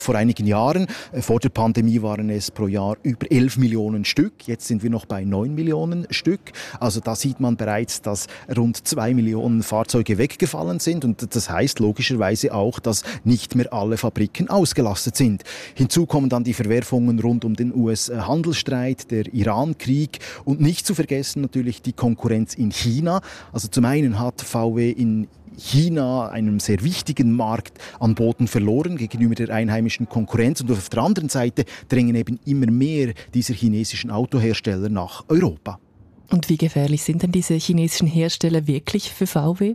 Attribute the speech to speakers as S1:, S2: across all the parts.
S1: Vor einigen Jahren, vor der Pandemie, waren es pro Jahr über 11 Millionen Stück. Jetzt sind wir noch bei 9 Millionen Stück. Also da sieht man bereits, dass rund 2 Millionen Fahrzeuge weggefallen sind. Und das heißt logischerweise auch, dass nicht mehr alle Fabriken ausgelastet sind. Hinzu kommen dann die Verwerfungen rund um den US-Handelsstreit, der Iran-Krieg und nicht zu vergessen natürlich die Konkurrenz in China. Also zum einen hat VW in China, einem sehr wichtigen Markt, an Boden verloren gegenüber der einheimischen Konkurrenz. Und auf der anderen Seite drängen eben immer mehr dieser chinesischen Autohersteller nach Europa.
S2: Und wie gefährlich sind denn diese chinesischen Hersteller wirklich für VW?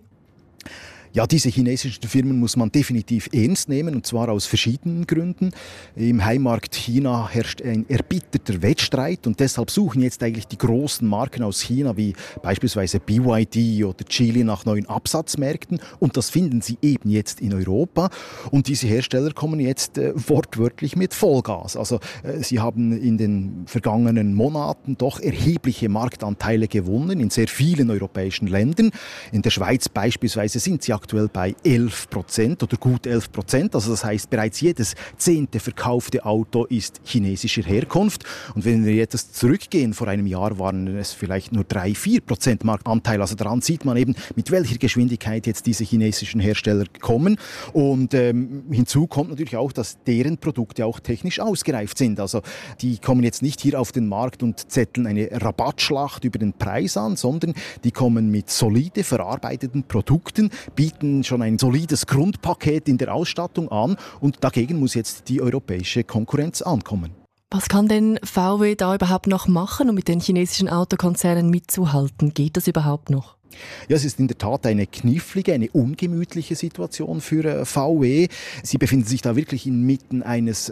S1: Ja, diese chinesischen Firmen muss man definitiv ernst nehmen, und zwar aus verschiedenen Gründen. Im Heimmarkt China herrscht ein erbitterter Wettstreit und deshalb suchen jetzt eigentlich die großen Marken aus China wie beispielsweise BYD oder Geely nach neuen Absatzmärkten, und das finden sie eben jetzt in Europa, und diese Hersteller kommen jetzt wortwörtlich mit Vollgas. Also sie haben in den vergangenen Monaten doch erhebliche Marktanteile gewonnen in sehr vielen europäischen Ländern. In der Schweiz beispielsweise sind sie aktuell bei 11% oder gut 11%. Also das heißt, bereits jedes 10. verkaufte Auto ist chinesischer Herkunft. Und wenn wir jetzt zurückgehen, vor einem Jahr waren es vielleicht nur 3-4% Marktanteil. Also daran sieht man eben, mit welcher Geschwindigkeit jetzt diese chinesischen Hersteller kommen. Und hinzu kommt natürlich auch, dass deren Produkte auch technisch ausgereift sind. Also die kommen jetzt nicht hier auf den Markt und zetteln eine Rabattschlacht über den Preis an, sondern die kommen mit solide verarbeiteten Produkten, bieten schon ein solides Grundpaket in der Ausstattung an, und dagegen muss jetzt die europäische Konkurrenz ankommen.
S2: Was kann denn VW da überhaupt noch machen, um mit den chinesischen Autokonzernen mitzuhalten? Geht das überhaupt noch?
S1: Ja, es ist in der Tat eine knifflige, eine ungemütliche Situation für VW. Sie befinden sich da wirklich inmitten eines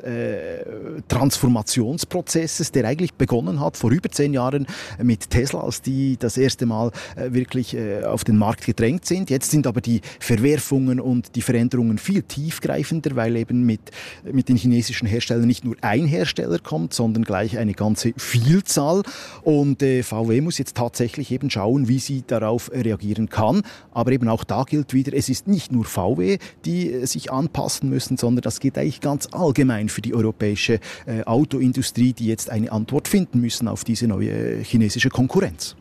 S1: Transformationsprozesses, der eigentlich begonnen hat vor über 10 Jahren mit Tesla, als die das erste Mal wirklich auf den Markt gedrängt sind. Jetzt sind aber die Verwerfungen und die Veränderungen viel tiefgreifender, weil eben mit den chinesischen Herstellern nicht nur ein Hersteller kommt, sondern gleich eine ganze Vielzahl. Und VW muss jetzt tatsächlich eben schauen, wie sie darauf reagieren kann. Aber eben auch da gilt wieder, es ist nicht nur VW, die sich anpassen müssen, sondern das gilt eigentlich ganz allgemein für die europäische Autoindustrie, die jetzt eine Antwort finden müssen auf diese neue chinesische Konkurrenz.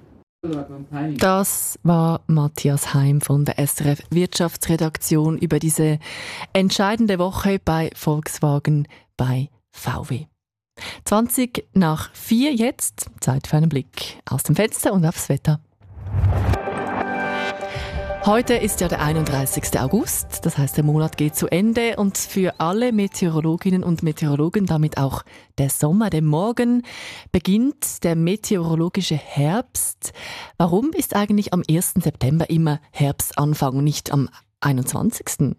S2: Das war Matthias Heim von der SRF Wirtschaftsredaktion über diese entscheidende Woche bei Volkswagen bei VW. 3:20 jetzt, Zeit für einen Blick aus dem Fenster und aufs Wetter. Heute ist ja der 31. August, das heißt, der Monat geht zu Ende, und für alle Meteorologinnen und Meteorologen damit auch der Sommer. Denn morgen beginnt der meteorologische Herbst. Warum ist eigentlich am 1. September immer Herbstanfang und nicht am 21.?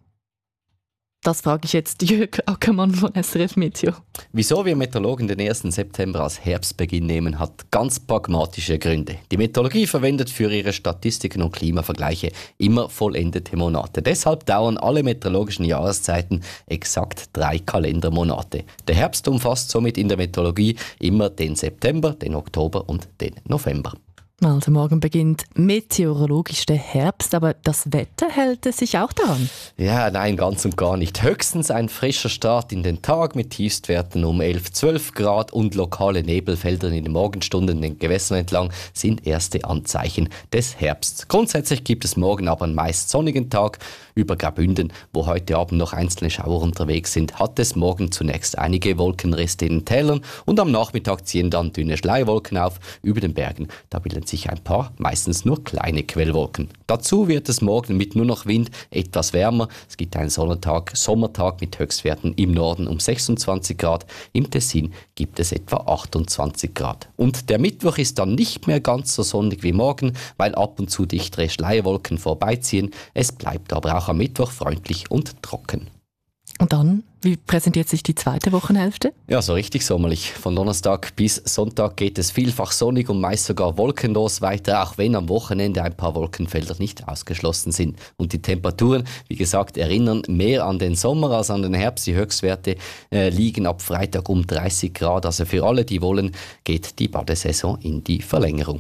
S2: Das frage ich jetzt Jörg Ackermann von SRF Meteo.
S3: Wieso wir Meteorologen den 1. September als Herbstbeginn nehmen, hat ganz pragmatische Gründe. Die Meteorologie verwendet für ihre Statistiken und Klimavergleiche immer vollendete Monate. Deshalb dauern alle meteorologischen Jahreszeiten exakt 3 Kalendermonate. Der Herbst umfasst somit in der Meteorologie immer den September, den Oktober und den November.
S2: Also morgen beginnt meteorologisch der Herbst, aber das Wetter hält es sich auch daran?
S3: Ja, nein, ganz und gar nicht. Höchstens ein frischer Start in den Tag mit Tiefstwerten um 11-12 Grad und lokale Nebelfelder in den Morgenstunden den Gewässern entlang sind erste Anzeichen des Herbsts. Grundsätzlich gibt es morgen aber einen meist sonnigen Tag. Über Graubünden, wo heute Abend noch einzelne Schauer unterwegs sind, hat es morgen zunächst einige Wolkenreste in den Tälern und am Nachmittag ziehen dann dünne Schleierwolken auf über den Bergen. Da bilden sich ein paar, meistens nur kleine Quellwolken. Dazu wird es morgen mit nur noch Wind etwas wärmer. Es gibt einen Sommertag mit Höchstwerten im Norden um 26 Grad. Im Tessin gibt es etwa 28 Grad. Und der Mittwoch ist dann nicht mehr ganz so sonnig wie morgen, weil ab und zu dichtere Schleierwolken vorbeiziehen. Es bleibt aber auch am Mittwoch freundlich und trocken.
S2: Und dann, wie präsentiert sich die zweite Wochenhälfte?
S3: Ja, so richtig sommerlich. Von Donnerstag bis Sonntag geht es vielfach sonnig und meist sogar wolkenlos weiter, auch wenn am Wochenende ein paar Wolkenfelder nicht ausgeschlossen sind. Und die Temperaturen, wie gesagt, erinnern mehr an den Sommer als an den Herbst. Die Höchstwerte liegen ab Freitag um 30 Grad. Also für alle, die wollen, geht die Badesaison in die Verlängerung.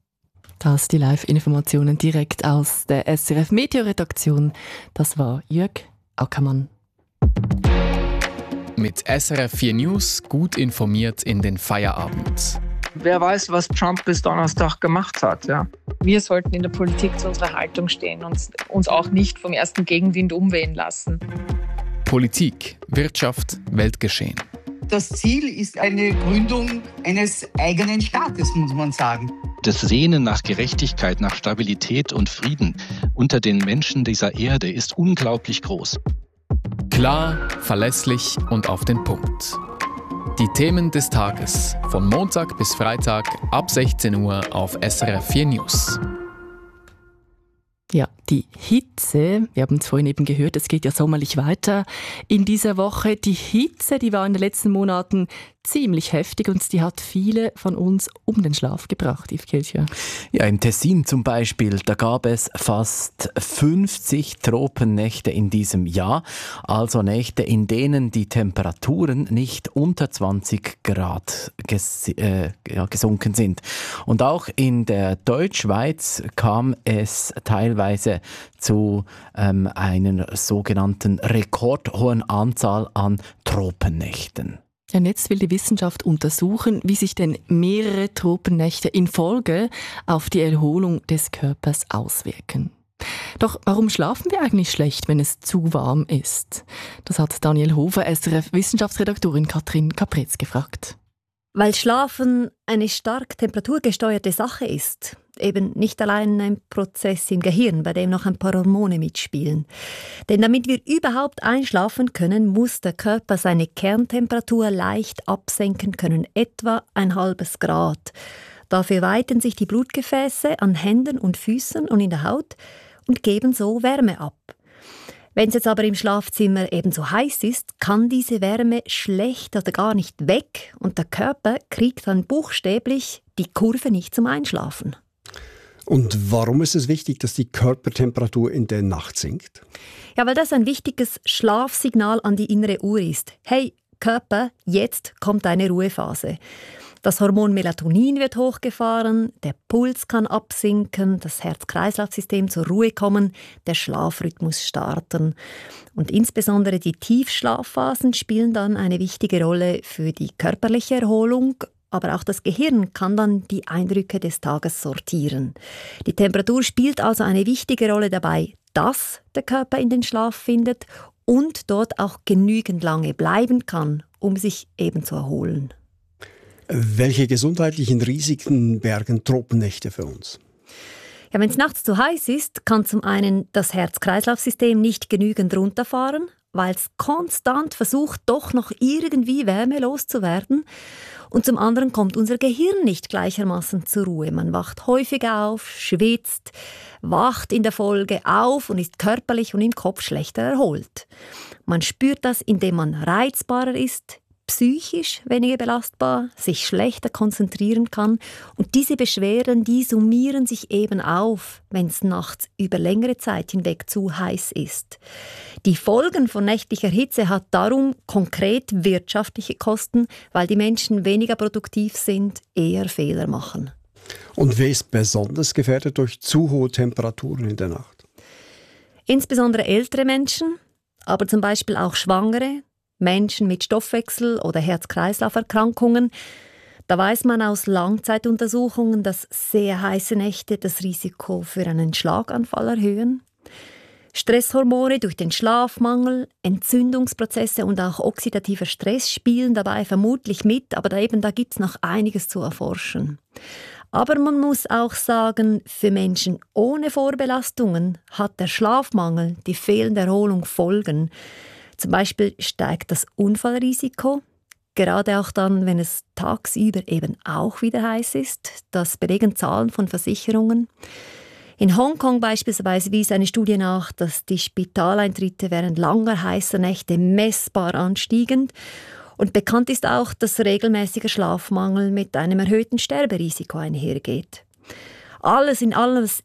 S2: Das die Live-Informationen direkt aus der SRF Meteo-Redaktion. Das war Jörg Ackermann.
S4: mit SRF 4 News gut informiert in den Feierabend.
S5: Wer weiß, was Trump bis Donnerstag gemacht hat, ja.
S6: Wir sollten in der Politik zu unserer Haltung stehen und uns auch nicht vom ersten Gegenwind umwehen lassen.
S4: Politik, Wirtschaft, Weltgeschehen.
S7: Das Ziel ist eine Gründung eines eigenen Staates, muss man sagen.
S8: Das Sehnen nach Gerechtigkeit, nach Stabilität und Frieden unter den Menschen dieser Erde ist unglaublich groß.
S4: Klar, verlässlich und auf den Punkt. Die Themen des Tages von Montag bis Freitag ab 16 Uhr auf SRF 4 News.
S2: Ja, die Hitze, wir haben es vorhin eben gehört, es geht ja sommerlich weiter in dieser Woche. Die Hitze, die war in den letzten Monaten ziemlich heftig und die hat viele von uns um den Schlaf gebracht, Yves Kircher.
S9: Ja, im Tessin zum Beispiel, da gab es fast 50 Tropennächte in diesem Jahr, also Nächte, in denen die Temperaturen nicht unter 20 Grad gesunken sind. Und auch in der Deutschschweiz kam es teilweise zu einer sogenannten rekordhohen Anzahl an Tropennächten.
S2: Ja, und jetzt will die Wissenschaft untersuchen, wie sich denn mehrere Tropennächte in Folge auf die Erholung des Körpers auswirken. Doch warum schlafen wir eigentlich schlecht, wenn es zu warm ist? Das hat Daniel Hofer, SRF-Wissenschaftsredaktorin Katrin Kapretz gefragt.
S10: Weil Schlafen eine stark temperaturgesteuerte Sache ist. Eben nicht allein ein Prozess im Gehirn, bei dem noch ein paar Hormone mitspielen. Denn damit wir überhaupt einschlafen können, muss der Körper seine Kerntemperatur leicht absenken können, etwa 0,5 Grad. Dafür weiten sich die Blutgefäße an Händen und Füßen und in der Haut und geben so Wärme ab. Wenn es jetzt aber im Schlafzimmer eben so heiß ist, kann diese Wärme schlecht oder gar nicht weg und der Körper kriegt dann buchstäblich die Kurve nicht zum Einschlafen.
S11: Und warum ist es wichtig, dass die Körpertemperatur in der Nacht sinkt?
S10: Ja, weil das ein wichtiges Schlafsignal an die innere Uhr ist. Hey, Körper, jetzt kommt eine Ruhephase. Das Hormon Melatonin wird hochgefahren, der Puls kann absinken, das Herz-Kreislauf-System zur Ruhe kommen, der Schlafrhythmus starten. Und insbesondere die Tiefschlafphasen spielen dann eine wichtige Rolle für die körperliche Erholung, aber auch das Gehirn kann dann die Eindrücke des Tages sortieren. Die Temperatur spielt also eine wichtige Rolle dabei, dass der Körper in den Schlaf findet und dort auch genügend lange bleiben kann, um sich eben zu erholen.
S11: Welche gesundheitlichen Risiken bergen Tropennächte für uns?
S10: Ja, wenn es nachts zu heiß ist, kann zum einen das Herz-Kreislauf-System nicht genügend runterfahren, weil es konstant versucht, doch noch irgendwie Wärme loszuwerden. Und zum anderen kommt unser Gehirn nicht gleichermaßen zur Ruhe. Man wacht häufig auf, schwitzt, wacht in der Folge auf und ist körperlich und im Kopf schlechter erholt. Man spürt das, indem man reizbarer ist, psychisch weniger belastbar, sich schlechter konzentrieren kann. Und diese Beschwerden, die summieren sich eben auf, wenn es nachts über längere Zeit hinweg zu heiß ist. Die Folgen von nächtlicher Hitze hat darum konkret wirtschaftliche Kosten, weil die Menschen weniger produktiv sind, eher Fehler machen.
S11: Und wer ist besonders gefährdet durch zu hohe Temperaturen in der Nacht?
S10: Insbesondere ältere Menschen, aber zum Beispiel auch Schwangere, Menschen mit Stoffwechsel- oder Herz-Kreislauf-Erkrankungen. Da weiß man aus Langzeituntersuchungen, dass sehr heiße Nächte das Risiko für einen Schlaganfall erhöhen. Stresshormone durch den Schlafmangel, Entzündungsprozesse und auch oxidativer Stress spielen dabei vermutlich mit, aber da gibt es noch einiges zu erforschen. Aber man muss auch sagen, für Menschen ohne Vorbelastungen hat der Schlafmangel, die fehlende Erholung Folgen. Zum Beispiel steigt das Unfallrisiko, gerade auch dann, wenn es tagsüber eben auch wieder heiß ist. Das belegen Zahlen von Versicherungen. In Hongkong beispielsweise wies eine Studie nach, dass die Spitaleintritte während langer heißer Nächte messbar anstiegen. Und bekannt ist auch, dass regelmäßiger Schlafmangel mit einem erhöhten Sterberisiko einhergeht. Alles in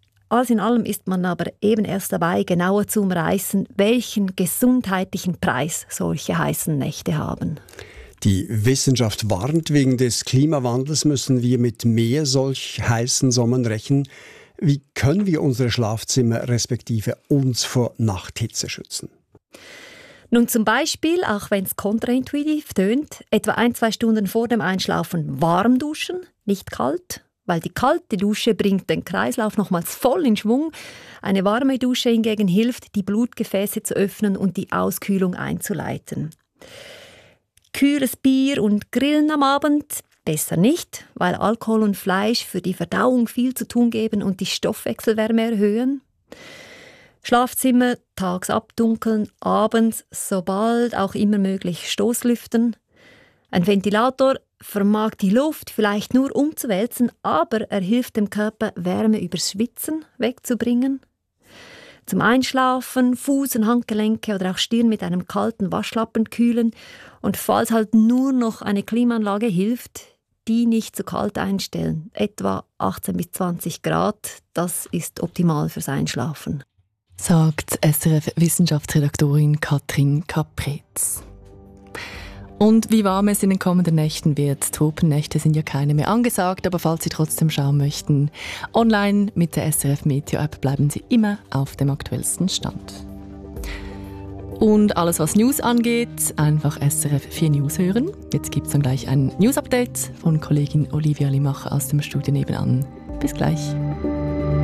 S10: allem ist man aber eben erst dabei, genauer zu umreißen, welchen gesundheitlichen Preis solche heißen Nächte haben.
S11: Die Wissenschaft warnt, wegen des Klimawandels müssen wir mit mehr solch heißen Sommern rechnen. Wie können wir unsere Schlafzimmer respektive uns vor Nachthitze schützen?
S10: Nun zum Beispiel, auch wenn es kontraintuitiv tönt, etwa 1-2 Stunden vor dem Einschlafen warm duschen, nicht kalt, weil die kalte Dusche bringt den Kreislauf nochmals voll in Schwung. Eine warme Dusche hingegen hilft, die Blutgefäße zu öffnen und die Auskühlung einzuleiten. Kühles Bier und Grillen am Abend besser nicht, weil Alkohol und Fleisch für die Verdauung viel zu tun geben und die Stoffwechselwärme erhöhen. Schlafzimmer tags abdunkeln, abends sobald auch immer möglich Stoßlüften. Ein Ventilator vermag die Luft vielleicht nur umzuwälzen, aber er hilft dem Körper, Wärme übers Schwitzen wegzubringen. Zum Einschlafen Fuß- und Handgelenke oder auch Stirn mit einem kalten Waschlappen kühlen und falls halt nur noch eine Klimaanlage hilft, die nicht zu kalt einstellen. Etwa 18 bis 20 Grad, das ist optimal fürs Einschlafen.
S2: Sagt SRF-Wissenschaftsredaktorin Katrin Kapretz. Und wie warm es in den kommenden Nächten wird. Tropennächte sind ja keine mehr angesagt, aber falls Sie trotzdem schauen möchten, online mit der SRF Meteo App bleiben Sie immer auf dem aktuellsten Stand. Und alles, was News angeht, einfach SRF 4 News hören. Jetzt gibt es dann gleich ein News-Update von Kollegin Olivia Limacher aus dem Studio nebenan. Bis gleich.